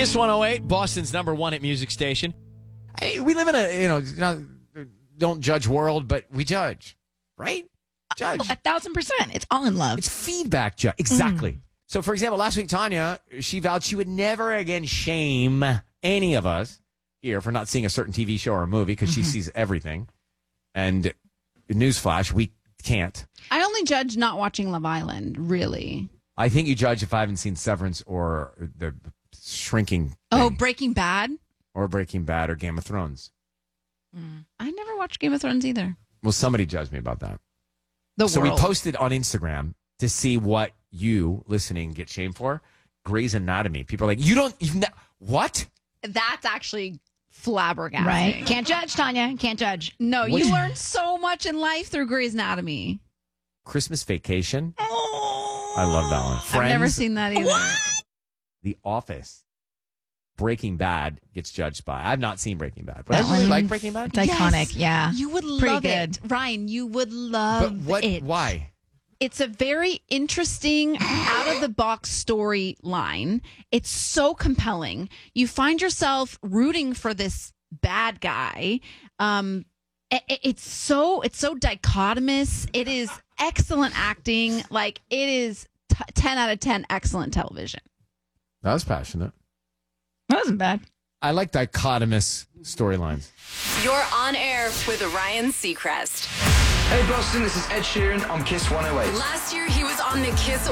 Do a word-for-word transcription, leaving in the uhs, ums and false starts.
Kiss one oh eight, Boston's number one hit music station. Hey, we live in a, you know, not, don't judge world, but we judge, right? Judge. A thousand percent. It's all in love. It's feedback judge. Exactly. Mm. So, for example, last week, Tanya, she vowed she would never again shame any of us here for not seeing a certain T V show or a movie because mm-hmm. she sees everything. And newsflash, we can't. I only judge not watching Love Island, really. I think you judge if I haven't seen Severance or the Shrinking thing. Oh, Breaking Bad? Or Breaking Bad or Game of Thrones. Mm. I never watched Game of Thrones either. Well, somebody judged me about that. The so world. we posted on Instagram to see what you listening get shamed for. Grey's Anatomy. People are like, you don't, you've ne- what? That's actually flabbergasting. Right. Can't judge, Tanya. Can't judge. No, What? you learn so much in life through Grey's Anatomy. Christmas Vacation. Oh, I love that one. Friends, I've never seen that either. What? The Office. Breaking Bad gets judged by. I've not seen Breaking Bad, but That I really one- like Breaking Bad. It's iconic, Yes. yeah. You would Pretty love good. it. Ryan, you would love But what? it. Why? It's a very interesting, out of the box storyline. It's so compelling. You find yourself rooting for this bad guy. Um, it, it's so it's so dichotomous. It is excellent acting. Like it is t- ten out of ten excellent television. That was passionate. That wasn't bad. I like dichotomous storylines. You're on air with Ryan Seacrest. Hey Boston, this is Ed Sheeran on Kiss one oh eight. Last year he was on the Kiss